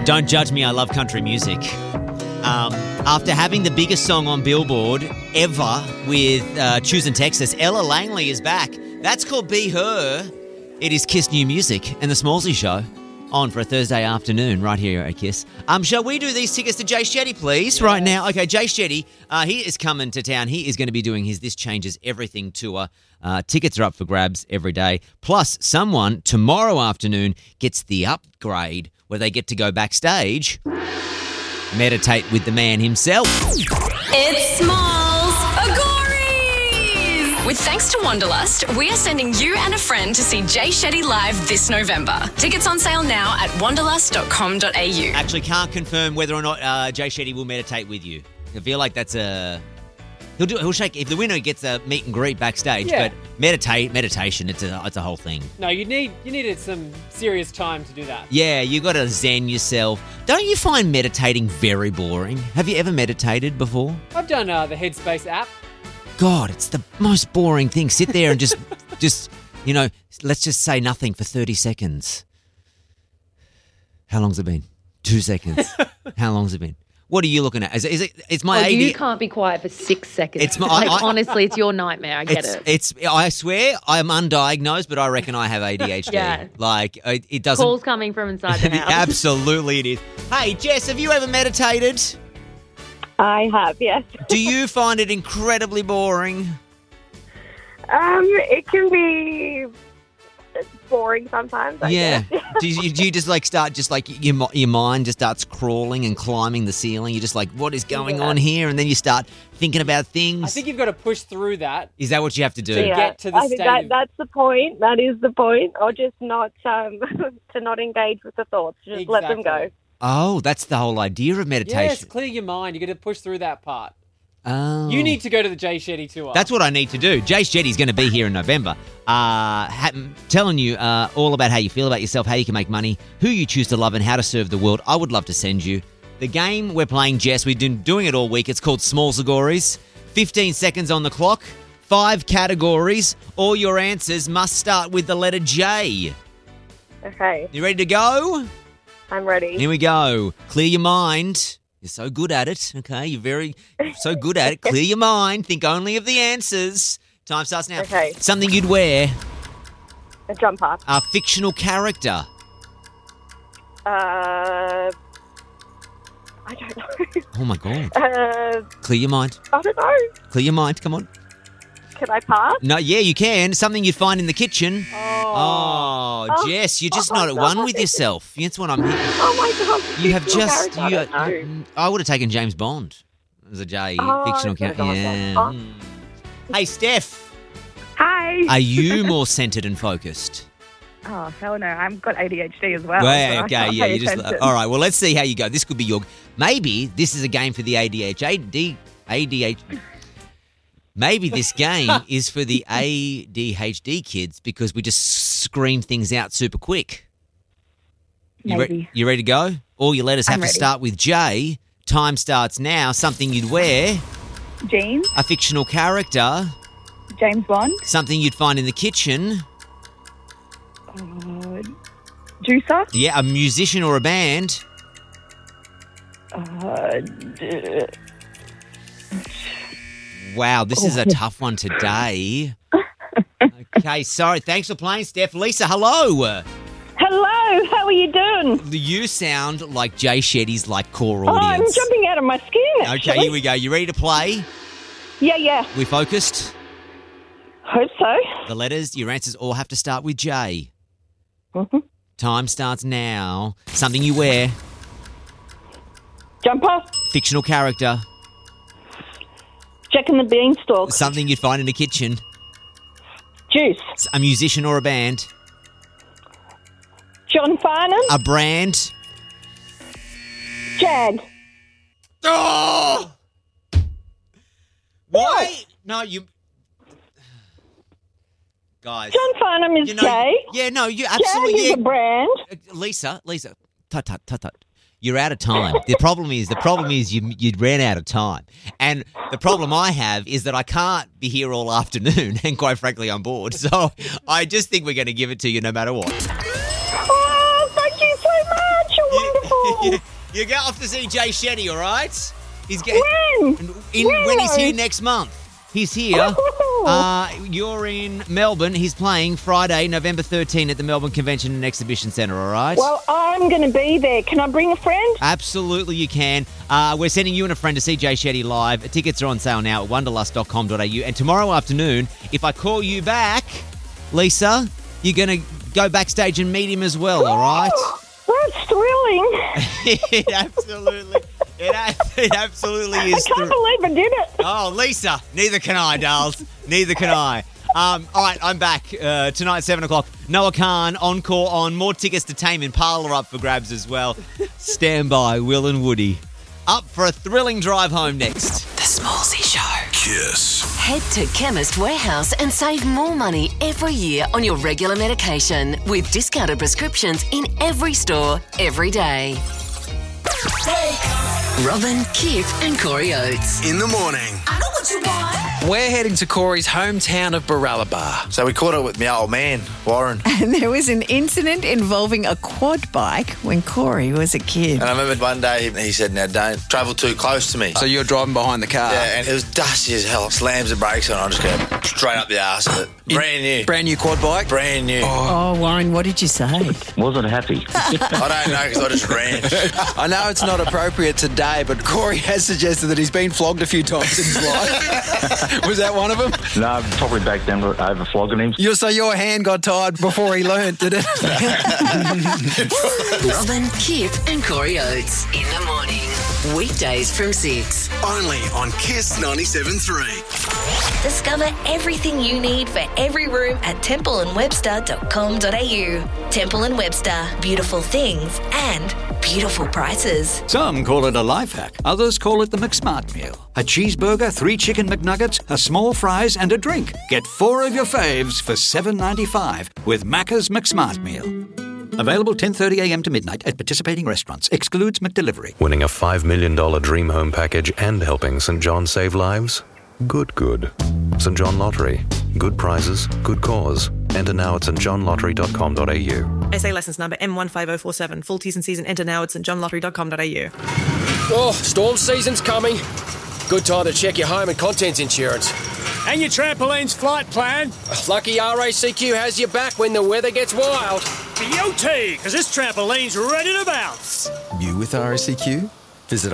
Don't judge me, I love country music. After having the biggest song on Billboard ever with Choosing Texas, Ella Langley is back. That's called Be Her. It is Kiss New Music and the Smallsy Show on for a Thursday afternoon right here at Kiss. Shall we do these tickets to Jay Shetty, please, right now? Okay, Jay Shetty, he is coming to town. He is going to be doing his This Changes Everything tour. Tickets are up for grabs every day. Plus, someone tomorrow afternoon gets the upgrade where they get to go backstage, meditate with the man himself. It's Smalls Agories! With thanks to Wanderlust, we are sending you and a friend to see Jay Shetty live this November. Tickets on sale now at wanderlust.com.au. Actually, can't confirm whether or not Jay Shetty will meditate with you. I feel like that's a... He'll shake if the winner gets a meet and greet backstage. Yeah. But meditation, it's a whole thing. No, you needed some serious time to do that. Yeah, you got to zen yourself. Don't you find meditating very boring? Have you ever meditated before? I've done the Headspace app. God, it's the most boring thing. Sit there and just let's just say nothing for 30 seconds. How long's it been? 2 seconds. How long's it been? What are you looking at? Is it? It's my ADHD. You can't be quiet for 6 seconds. It's my, honestly, it's your nightmare. I get it. I swear I'm undiagnosed, but I reckon I have ADHD. Yeah. Like it doesn't. Calls coming from inside the house. Absolutely, it is. Hey, Jess, have you ever meditated? I have, yes. Do you find it incredibly boring? It can be boring sometimes. I guess. do you just start your mind just starts crawling and climbing the ceiling? You're just like, what is going on here? And then you start thinking about things. I think you've got to push through that. Is that what you have to do? To get to the I think state that's the point. That is the point. Or just not to not engage with the thoughts. Just let them go. Oh, that's the whole idea of meditation. Yes, clear your mind. You got to push through that part. Oh. You need to go to the Jay Shetty tour. That's what I need to do. Jay Shetty's going to be here in November. Telling you all about how you feel about yourself, how you can make money, who you choose to love, and how to serve the world. I would love to send you. The game we're playing, Jess, we've been doing it all week. It's called Small Zagories. 15 seconds on the clock. 5 categories. All your answers must start with the letter J. Okay. You ready to go? I'm ready. Here we go. Clear your mind. You're so good at it, okay? You're so good at it. Clear your mind. Think only of the answers. Time starts now. Okay. Something you'd wear. A jumper. A fictional character. I don't know. Oh, my God. I Clear your mind. don't know. Clear your mind. Come on. Can I pass? No, yeah, you can. Something you'd find in the kitchen. Oh. Oh, Jess, you're just not at one with yourself. That's what I'm hearing. Oh, my God. You have Fictional just... character, I don't know. I would have taken James Bond as a J. Oh, Fictional I could've character. gone Yeah. that. Hey, Steph. Hi. Are you more centred and focused? Oh, hell no. I've got ADHD as well. Well, so I okay, can't yeah. pay You just attention. all right. Well, let's see how you go. This could be your. Maybe this is a game for the ADHD. Maybe this game is for the ADHD kids because we just scream things out super quick. Maybe. You ready to go? All your letters have I'm to ready. start with J. Time starts now. Something you'd wear. Jeans. A fictional character. James Bond. Something you'd find in the kitchen. Juicer. Yeah, a musician or a band. Wow, this is a tough one today. Okay, sorry. Thanks for playing, Steph. Lisa, hello. Hello. How are you doing? You sound like Jay Shetty's core Oh, I'm audience. jumping out of my skin, actually. Okay, here we go. You ready to play? Yeah. We focused? Hope so. The letters, your answers all have to start with J. Mm-hmm. Time starts now. Something you wear. Jumper. Fictional character. Jack and the Beanstalk. Something you'd find in the kitchen. Juice. A musician or a band. John Farnham. A brand. Jag. Oh! Why? No, you... Guys. John Farnham is J. Yeah, no, you Jag absolutely... is a brand. Lisa, tut. You're out of time. The problem is you ran out of time. And the problem I have is that I can't be here all afternoon, and quite frankly, I'm bored. So I just think we're going to give it to you no matter what. Oh, thank you so much. You're wonderful. You go off to see Jay Shetty, all right? When? When he's here next month. He's here. You're in Melbourne. He's playing Friday, November 13 at the Melbourne Convention and Exhibition Centre, all right? Well, I'm going to be there. Can I bring a friend? Absolutely you can. We're sending you and a friend to see Jay Shetty live. Tickets are on sale now at wonderlust.com.au. And tomorrow afternoon, if I call you back, Lisa, you're going to go backstage and meet him as well, all right? That's thrilling. It absolutely is. I can't believe I did it. Oh, Lisa, neither can I, Darls. Neither can I. All right, I'm back tonight at 7 o'clock. Noah Khan, Encore on. More tickets to Tame Impala up for grabs as well. Stand by, Will and Woody. Up for a thrilling drive home next. The Smallsy Show. Kiss. Head to Chemist Warehouse and save more money every year on your regular medication with discounted prescriptions in every store, every day. Robin, Kip and Corey Oates. In the morning. I know what you want. We're heading to Corey's hometown of Barralaba. So we caught up with my old man, Warren. And there was an incident involving a quad bike when Corey was a kid. And I remember one day he said, now don't travel too close to me. So you're driving behind the car? Yeah, and it was dusty as hell. Slams the brakes on, I just go straight up the arse of it. Brand new. Brand new quad bike? Brand new. Oh, Warren, what did you say? Wasn't happy. I don't know because I just ran. I know it's not appropriate today, but Corey has suggested that he's been flogged a few times in his life. Was that one of them? No, probably back then over flogging him. So your hand got tired before he learnt, did it? Robin, Kip and Corey Oates. In the morning. Weekdays from 6. Only on Kiss 97.3. Discover everything you need for every room at templeandwebster.com.au. Temple & Webster. Beautiful things and beautiful prices. Some call it a life hack. Others call it the McSmart meal. A cheeseburger, 3 chicken McNuggets, a small fries and a drink. Get 4 of your faves for $7.95 with Macca's McSmart meal. Available 10:30 a.m. to midnight at participating restaurants. Excludes McDelivery. Winning a $5 million dream home package and helping St. John save lives? Good. St. John Lottery. Good prizes, good cause. Enter now at stjohnlottery.com.au. SA licence number M15047. Full T's and C's and enter now at stjohnlottery.com.au. Oh, storm season's coming. Good time to check your home and contents insurance. And your trampoline's flight plan. Lucky RACQ has your back when the weather gets wild. Beauty, because this trampoline's ready to bounce. You with RACQ? Visit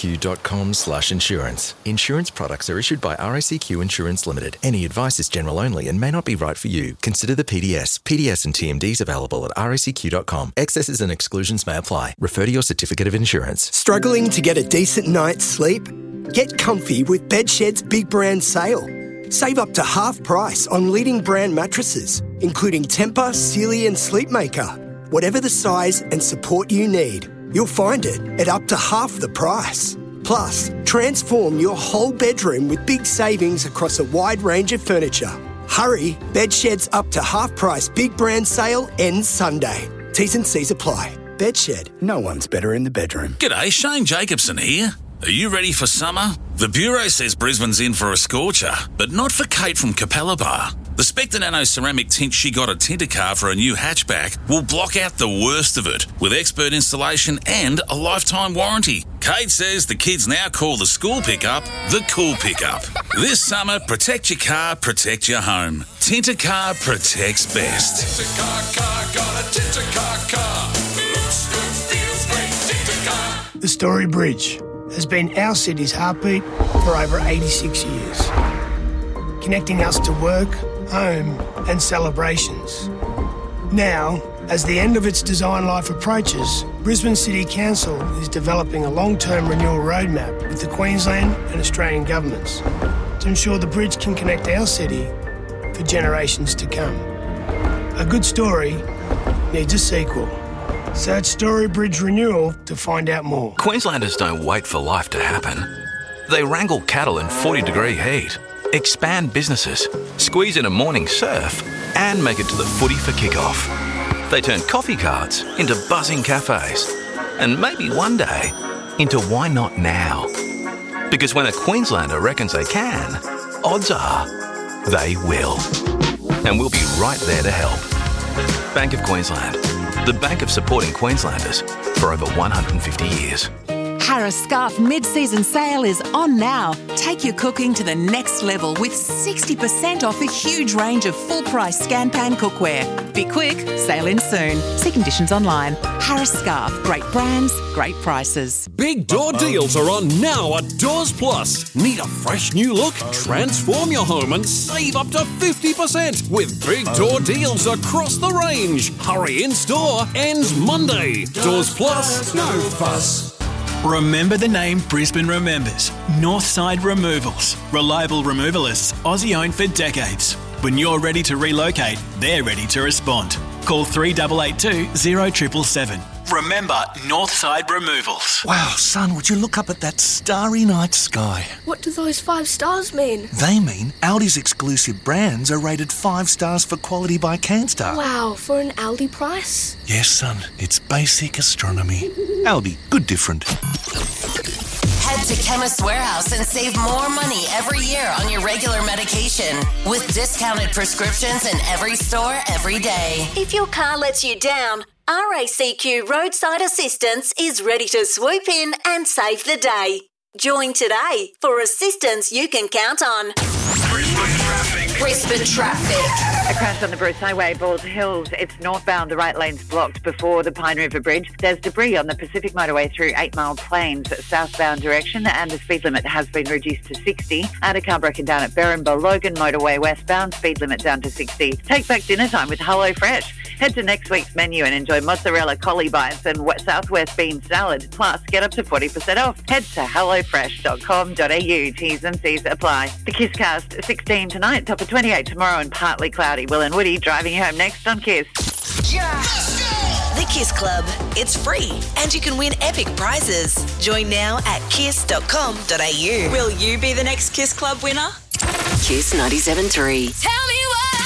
racq.com/insurance. Insurance products are issued by RACQ Insurance Limited. Any advice is general only and may not be right for you. Consider the PDS. PDS and TMDs available at racq.com. Excesses and exclusions may apply. Refer to your certificate of insurance. Struggling to get a decent night's sleep? Get comfy with Bedshed's Big Brand Sale. Save up to half price on leading brand mattresses, including Tempur, Sealy and Sleepmaker. Whatever the size and support you need, you'll find it at up to half the price. Plus, transform your whole bedroom with big savings across a wide range of furniture. Hurry, Bedshed's up to half price Big Brand Sale ends Sunday. T's and C's apply. Bedshed, no one's better in the bedroom. G'day, Shane Jacobson here. Are you ready for summer? The Bureau says Brisbane's in for a scorcher, but not for Kate from Capella Bar. The Spectre Nano ceramic tint she got at Tintercar for a new hatchback will block out the worst of it with expert installation and a lifetime warranty. Kate says the kids now call the school pickup the cool pickup. This summer, protect your car, protect your home. Tintercar protects best. Tintercar car, got a Tintercar car. Looks good, feels great, Tintercar. The Story Bridge has been our city's heartbeat for over 86 years, connecting us to work, home and celebrations. Now, as the end of its design life approaches, Brisbane City Council is developing a long-term renewal roadmap with the Queensland and Australian governments to ensure the bridge can connect our city for generations to come. A good story needs a sequel. Search Story Bridge Renewal to find out more. Queenslanders don't wait for life to happen. They wrangle cattle in 40-degree heat, expand businesses, squeeze in a morning surf, and make it to the footy for kickoff. They turn coffee carts into buzzing cafes, and maybe one day into why not now? Because when a Queenslander reckons they can, odds are they will. And we'll be right there to help. Bank of Queensland. The bank of supporting Queenslanders. for over 150 years. Harris Scarf mid-season sale is on now. Take your cooking to the next level with 60% off a huge range of full-price scan-pan cookware. Be quick, sale in soon. See conditions online. Harris Scarf, great brands, great prices. Big door deals are on now at Doors Plus. Need a fresh new look? Transform your home and save up to 50% with big door deals across the range. Hurry in store, ends Monday. Doors Plus, no fuss. Remember the name Brisbane remembers. Northside Removals. Reliable removalists, Aussie-owned for decades. When you're ready to relocate, they're ready to respond. Call 3882 0777. Remember Northside Removals. Wow, son, would you look up at that starry night sky? What do those 5 stars mean? They mean Audi's exclusive brands are rated 5 stars for quality by CanStar. Wow, for an Aldi price? Yes, son, it's basic astronomy. Aldi, good different. Head to Chemist Warehouse and save more money every year on your regular medication with discounted prescriptions in every store every day. If your car lets you down, RACQ Roadside Assistance is ready to swoop in and save the day. Join today for assistance you can count on. Brisbane traffic. A crash on the Bruce Highway, Balls Hills. It's northbound. The right lane's blocked before the Pine River Bridge. There's debris on the Pacific Motorway through 8 Mile Plains, southbound direction, and the speed limit has been reduced to 60. And a car broken down at Berrinba Logan Motorway westbound, speed limit down to 60. Take back dinner time with Hello Fresh. Head to next week's menu and enjoy mozzarella collie bites and Southwest bean salad. Plus, get up to 40% off. Head to hellofresh.com.au. T's and C's apply. The Kisscast, 16 tonight, top of 28 tomorrow and partly cloudy. Will and Woody driving you home next on Kiss. The Kiss Club. It's free and you can win epic prizes. Join now at kiss.com.au. Will you be the next Kiss Club winner? Kiss 97.3. Tell me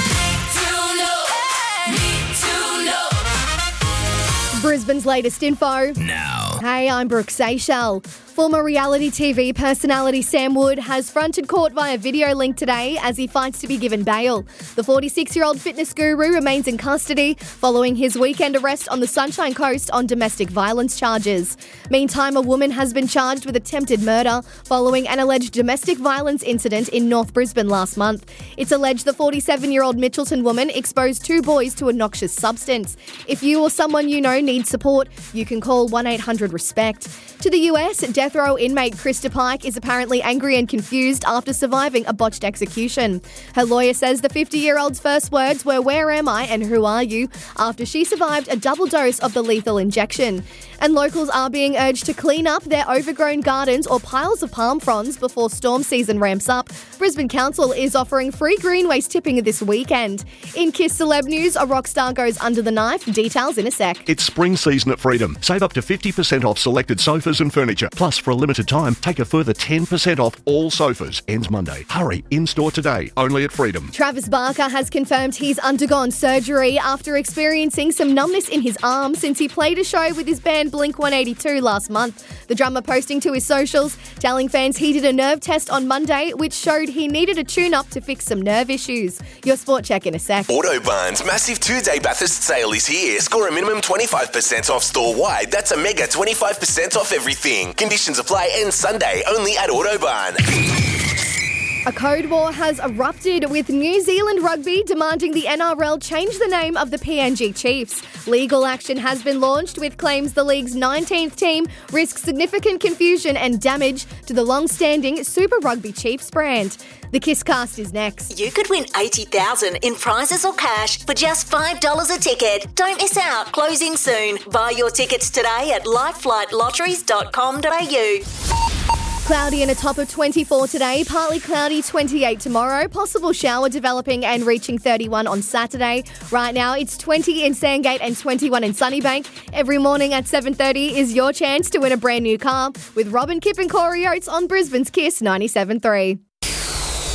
Brisbane's latest info. Now. Hey, I'm Brooke Seychelles. Former reality TV personality Sam Wood has fronted court via video link today as he fights to be given bail. The 46-year-old fitness guru remains in custody following his weekend arrest on the Sunshine Coast on domestic violence charges. Meantime, a woman has been charged with attempted murder following an alleged domestic violence incident in North Brisbane last month. It's alleged the 47-year-old Mitchelton woman exposed 2 boys to a noxious substance. If you or someone you know needs support, you can call 1-800-RESPECT. To the US, death row inmate Krista Pike is apparently angry and confused after surviving a botched execution. Her lawyer says the 50-year-old's first words were, "Where am I and who are you?" after she survived a double dose of the lethal injection. And locals are being urged to clean up their overgrown gardens or piles of palm fronds before storm season ramps up. Brisbane Council is offering free green waste tipping this weekend. In Kiss Celeb News, a rock star goes under the knife. Details in a sec. It's spring season at Freedom. Save up to 50% off selected sofas and furniture. Plus, for a limited time, take a further 10% off all sofas. Ends Monday. Hurry, in-store today, only at Freedom. Travis Barker has confirmed he's undergone surgery after experiencing some numbness in his arm since he played a show with his band Blink-182 last month. The drummer posting to his socials, telling fans he did a nerve test on Monday, which showed he needed a tune-up to fix some nerve issues. Your sport check in a sec. Autobarn's massive 2-day Bathurst sale is here. Score a minimum 25% off store-wide. That's a mega 25% off everything. Conditions apply. Ends Sunday, only at Autobarn. A code war has erupted with New Zealand Rugby demanding the NRL change the name of the PNG Chiefs. Legal action has been launched with claims the league's 19th team risks significant confusion and damage to the long-standing Super Rugby Chiefs brand. The Kisscast is next. You could win $80,000 in prizes or cash for just $5 a ticket. Don't miss out. Closing soon. Buy your tickets today at lifeflightlotteries.com.au. Cloudy and a top of 24 today, partly cloudy 28 tomorrow, possible shower developing and reaching 31 on Saturday. Right now it's 20 in Sandgate and 21 in Sunnybank. Every morning at 7:30 is your chance to win a brand new car with Robin, Kip and Corey Oates on Brisbane's Kiss 97.3.